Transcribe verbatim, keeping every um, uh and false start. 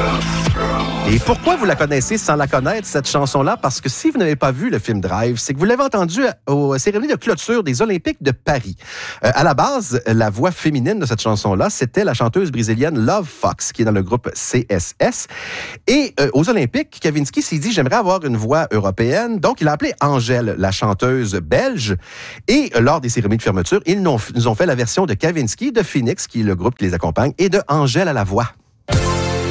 Et pourquoi vous la connaissez sans la connaître, cette chanson-là? Parce que si vous n'avez pas vu le film Drive, c'est que vous l'avez entendu aux cérémonies de clôture des Olympiques de Paris. Euh, à la base, la voix féminine de cette chanson-là, c'était la chanteuse brésilienne Love Fox, qui est dans le groupe C S S. Et euh, aux Olympiques, Kavinsky s'est dit, j'aimerais avoir une voix européenne. Donc, il a appelé Angèle, la chanteuse belge. Et euh, lors des cérémonies de fermeture, ils nous ont fait la version de Kavinsky, de Phoenix, qui est le groupe qui les accompagne, et de Angèle à la voix.